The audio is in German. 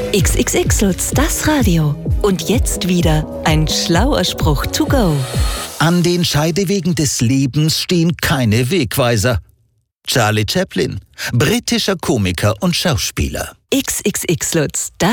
XXX Lutz, das Radio. Und jetzt wieder ein schlauer Spruch to go. An den Scheidewegen des Lebens stehen keine Wegweiser. Charlie Chaplin, britischer Komiker und Schauspieler. XXX Lutz, das